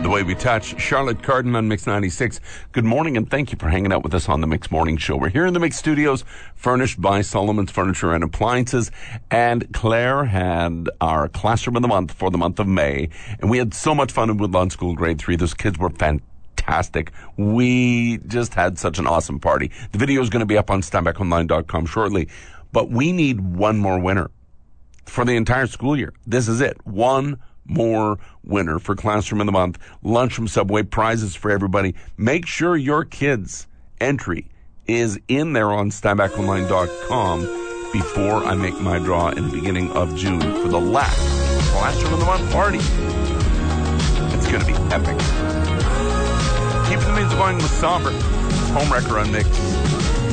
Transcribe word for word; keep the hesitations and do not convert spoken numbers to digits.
The Way We Touch. Charlotte Cardin on Mix ninety-six. Good morning, and thank you for hanging out with us on the Mix Morning Show. We're here in the Mix Studios, furnished by Solomon's Furniture and Appliances. And Claire had our Classroom of the Month for the month of May. And we had so much fun in Woodlawn School Grade three. Those kids were fantastic. We just had such an awesome party. The video is going to be up on steinbeck online dot com shortly. But we need one more winner for the entire school year. This is it. One more winner for Classroom of the Month. Lunch from Subway, prizes for everybody. Make sure your kid's entry is in there on steinbeck online dot com before I make my draw in the beginning of June for the last Classroom of the Month party. It's going to be epic. Keep the music going with Somber. Homewrecker on Mix.